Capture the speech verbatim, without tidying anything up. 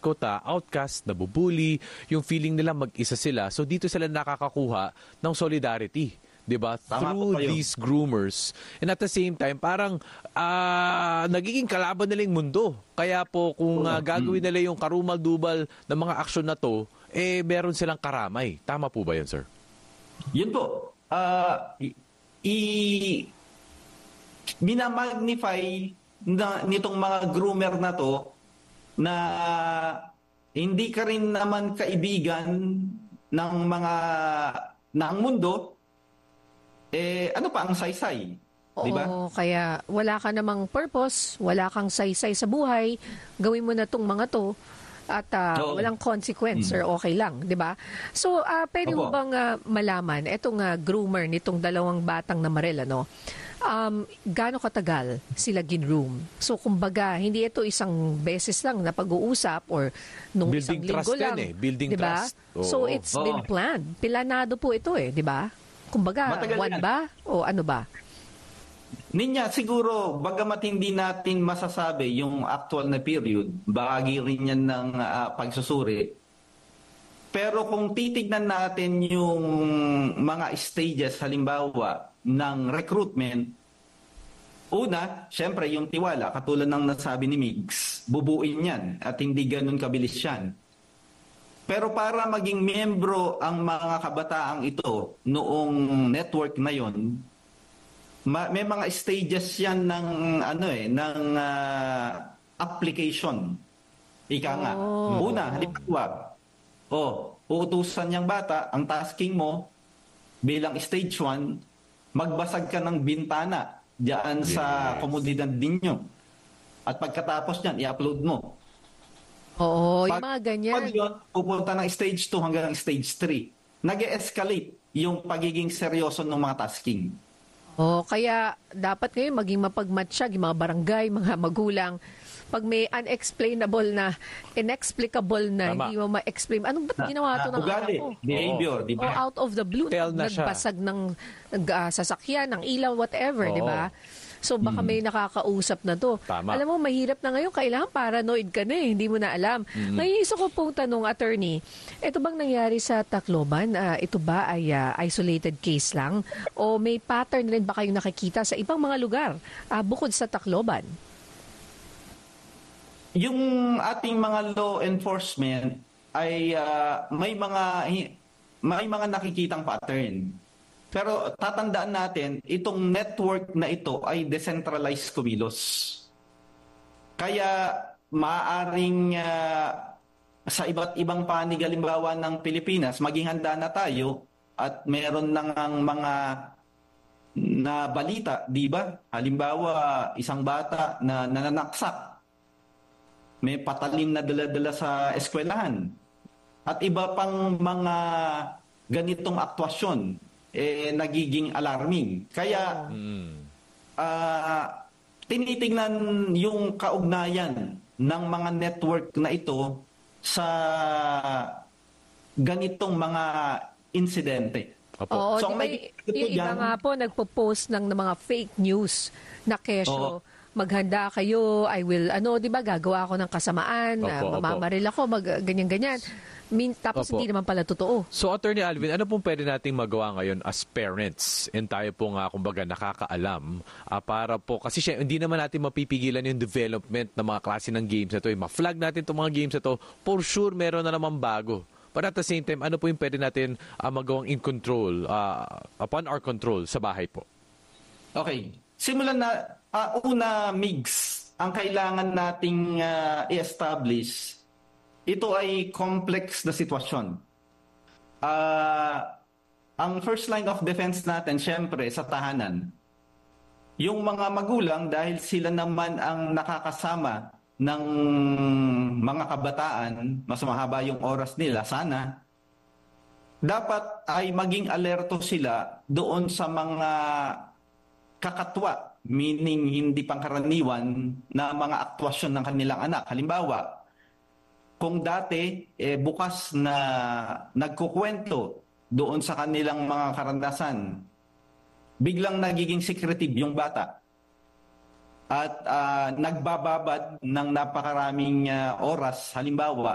quote-unquote uh, outcast, nabubuli, yung feeling nila mag-isa sila. So dito sila nakakakuha ng solidarity, 'di ba? Through these groomers. And at the same time, parang uh, nagiging kalaban nila yung mundo. Kaya po kung uh, gagawin nila yung karumal-dubal ng mga aksyon na to, eh meron silang karamay. Tama po ba 'yun, sir? Yun po. Uh, i minamagnify na nitong mga groomer na to na hindi ka rin naman kaibigan ng mga ng mundo, eh ano pa ang saysay, di ba? Oo, kaya wala ka namang purpose, wala kang saysay sa buhay, gawin mo na tong mga to at uh, Oo. walang consequence Mm. or okay lang, di ba? So, uh, pwede mo Opo. bang uh, malaman, etong uh, groomer nitong dalawang batang na Marel, ano, um, gaano katagal sila ginroom? So, kumbaga, hindi ito isang beses lang na pag-uusap or nung Building isang linggo trust lang. yan eh. Building di ba? trust. Oo. So, it's Oo. been planned. Pilanado po ito eh, di ba? Kumbaga, Matagal one yan. ba? O ano ba? Ninya, siguro, bagamat hindi natin masasabi yung actual na period, bahagi rin yan ng ah, pagsusuri. Pero kung titignan natin yung mga stages, halimbawa, ng recruitment, una, syempre yung tiwala, katulad ng nasabi ni Migs, bubuin yan at hindi ganun kabilis yan. Pero para maging miyembro ang mga kabataang ito noong network na yon, ma- may mga stages yan ng ano eh, ng ah, application. Ika nga. Oh. Una, halimbawa, oh, uutusan niyang bata, ang tasking mo bilang stage one, magbasag ka ng bintana diyan sa Yes. komunidad ninyo. At pagkatapos niyan, i-upload mo. Oo, yung Pag- mga ganyan. Pag yun, pupunta ng stage two hanggang stage three. Nag-escalate yung pagiging seryoso ng mga tasking. Oh, kaya dapat ngayon maging mapagmatsyag yung mga barangay, mga magulang. Pag may unexplainable na, inexplicable na, Tama. hindi mo ma-explain. Anong ba't ginawa ito ng ugali, anak ko? behavior, di O ba? out of the blue, Tell na siya. nagbasag ng uh, sasakyan, ng ilaw, whatever, Oo. di ba? So baka may nakakausap na to. Tama. Alam mo, mahirap na ngayon. Kailangan paranoid ka na eh. Hindi mo na alam. Ngayon, isa ko pong tanong, attorney, ito bang nangyari sa Tacloban? Ah, ito ba ay ah, isolated case lang? O may pattern rin ba kayong nakikita sa ibang mga lugar ah, bukod sa Tacloban? Yung ating mga law enforcement ay ah, may mga may mga nakikitang pattern. Pero tatandaan natin, itong network na ito ay decentralized kumilos. Kaya maaring ah, sa iba't ibang panig halimbawa ng Pilipinas, maging handa na tayo at meron nang ang mga na balita, di ba? Halimbawa, isang bata na nananaksak, may patalim na dala-dala sa eskwelahan, at iba pang mga ganitong aktwasyon, eh, nagiging alarming. Kaya, ah, tinitingnan yung kaugnayan ng mga network na ito sa ganitong mga insidente. Opo. Oo, So, di ba, may- y- yung iba yan- nga po nagpo-post ng, ng mga fake news na kesyo. Oo. Maghanda kayo, I will, ano, di ba, gagawa ako ng kasamaan, Opo, ah, opo. mamamaril ako, mag, ganyan-ganyan. Min, tapos Opo. hindi naman pala totoo. So, Attorney Alvin, ano pong pwede nating magawa ngayon as parents? And tayo po nga, kumbaga, nakakaalam ah, para po, kasi siya, hindi naman natin mapipigilan yung development ng mga klase ng games na to. Eh. Ma-flag natin itong mga games na to, for sure, meron na naman bago. But at the same time, ano po yung pwede natin ah, magawang in control, ah, upon our control sa bahay po? Okay. Simulan na, ah, una, Migs, ang kailangan nating ah, i-establish, ito ay complex na sitwasyon. Ah, ang first line of defense natin, syempre, sa tahanan. Yung mga magulang, dahil sila naman ang nakakasama ng mga kabataan, mas mahaba yung oras nila, sana, dapat ay maging alerto sila doon sa mga kakatwa, meaning hindi pangkaraniwan na mga aktwasyon ng kanilang anak. Halimbawa, kung dati eh, bukas na nagkukwento doon sa kanilang mga karanasan, biglang nagiging secretive yung bata at ah, nagbababad ng napakaraming ah, oras, halimbawa